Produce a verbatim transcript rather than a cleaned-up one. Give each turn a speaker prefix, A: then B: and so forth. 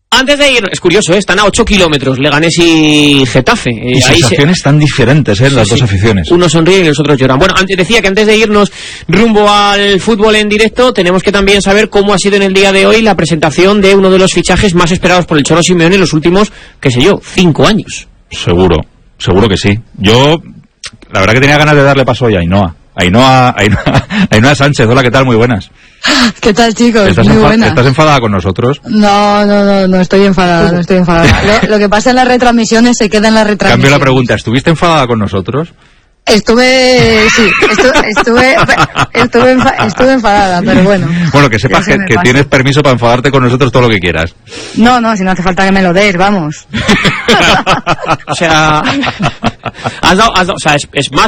A: Antes de ir, es curioso, ¿eh? Están a ocho kilómetros, Leganés y Getafe.
B: Eh, y sensaciones se... tan diferentes, ¿eh? Sí, las sí. dos aficiones.
A: Unos sonríen y los otros lloran. Bueno, antes decía que antes de irnos rumbo al fútbol en directo, tenemos que también saber cómo ha sido en el día de hoy la presentación de uno de los fichajes más esperados por el Cholo Simeone en los últimos, qué sé yo, cinco años.
B: Seguro, seguro que sí. Yo, la verdad que tenía ganas de darle paso hoy a Ainhoa. Ainhoa, Ainhoa, Ainhoa Sánchez, hola, ¿qué tal? Muy buenas.
C: ¿Qué tal, chicos?
B: ¿Estás,
C: Muy
B: enfa-
C: buena.
B: ¿Estás enfadada con nosotros?
C: No, no, no, no estoy enfadada, no estoy enfadada. Lo, lo que pasa en las retransmisiones se queda en las retransmisiones.
B: Cambio la pregunta, ¿estuviste enfadada con nosotros?
C: Estuve, sí, estuve, estuve, estuve, enfa- estuve enfadada, pero bueno.
B: Bueno, que sepas que, que tienes permiso para enfadarte con nosotros todo lo que quieras.
C: No, no, si no hace falta que me lo des, vamos.
A: O sea, has dado, has dado, o sea, es, es más